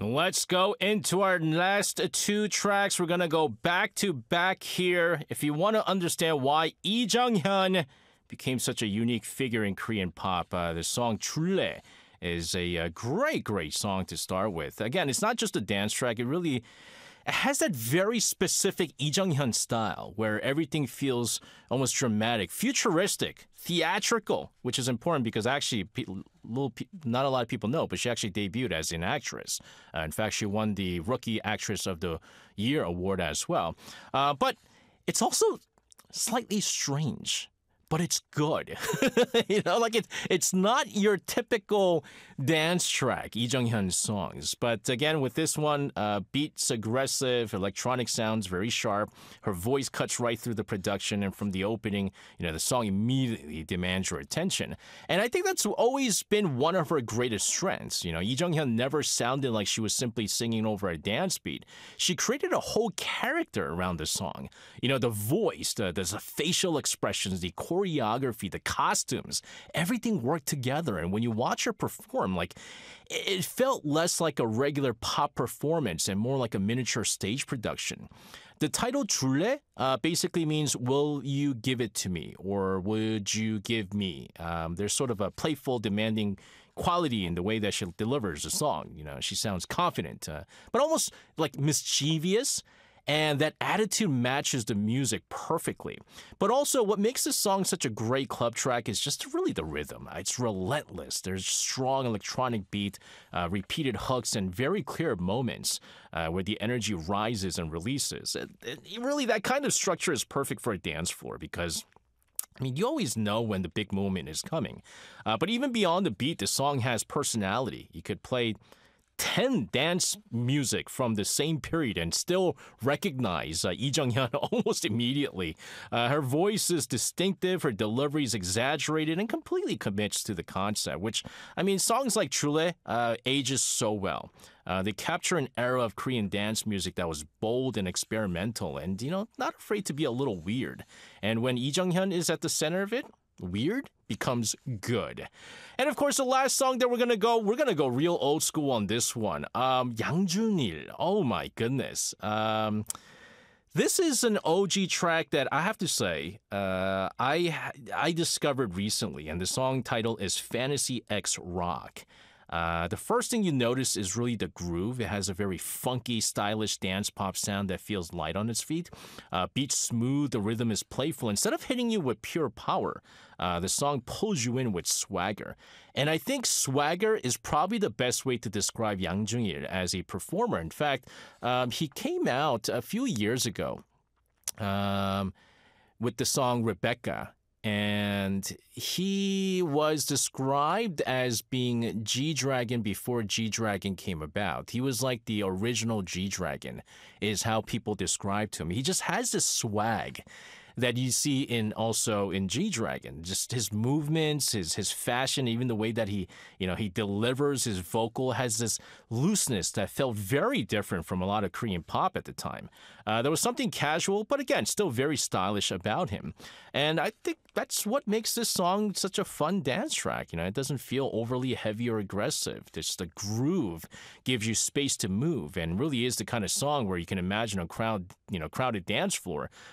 Let's go into our last two tracks. We're going to go back to back here. If you want to understand why Lee Jung-hyun became such a unique figure in Korean pop, the song Chule is a great, great song to start with. Again, it's not just a dance track. It has that very specific Lee Jung-hyun style where everything feels almost dramatic, futuristic, theatrical, which is important because actually not a lot of people know, but she actually debuted as an actress. In fact, she won the Rookie Actress of the Year award as well. But it's also slightly strange. But it's good. It's not your typical dance track, Lee Jung-hyun's songs. But again, with this one, beats aggressive, electronic sounds very sharp. Her voice cuts right through the production, and from the opening, the song immediately demands your attention. And I think that's always been one of her greatest strengths. Lee Jung-hyun never sounded like she was simply singing over a dance beat. She created a whole character around the song. The voice, the facial expressions, the choreography, the costumes, everything worked together. And when you watch her perform, it felt less like a regular pop performance and more like a miniature stage production. The title Chule basically means, will you give it to me? Or would you give me? There's sort of a playful, demanding quality in the way that she delivers the song. She sounds confident, but almost like mischievous. And that attitude matches the music perfectly. But also, what makes this song such a great club track is just really the rhythm. It's relentless. There's strong electronic beat, repeated hooks, and very clear moments where the energy rises and releases. Really, that kind of structure is perfect for a dance floor because you always know when the big moment is coming. But even beyond the beat, the song has personality. You could play 10 dance music from the same period and still recognize Lee Jung-hyun almost immediately. Her voice is distinctive, her delivery is exaggerated, and completely commits to the concept, which, songs like Chule ages so well. They capture an era of Korean dance music that was bold and experimental and, not afraid to be a little weird. And when Lee Jung-hyun is at the center of it, weird becomes good. And of course, the last song that we're gonna go real old school on this one. Yang Jun-il. Oh my goodness. This is an OG track that I have to say I discovered recently, and the song title is Fantasy X Rock. The first thing you notice is really the groove. It has a very funky, stylish dance pop sound that feels light on its feet. Beats smooth, the rhythm is playful. Instead of hitting you with pure power, the song pulls you in with swagger. And I think swagger is probably the best way to describe Yang Jun-il as a performer. In fact, he came out a few years ago with the song Rebecca. And he was described as being G-Dragon before G-Dragon came about. He was like the original G-Dragon, is how people described him. He just has this swag that you see also in G-Dragon. Just his movements, his fashion, even the way that he delivers his vocal has this looseness that felt very different from a lot of Korean pop at the time. There was something casual, but again, still very stylish about him. And I think that's what makes this song such a fun dance track. It doesn't feel overly heavy or aggressive. Just the groove gives you space to move and really is the kind of song where you can imagine a crowded dance floor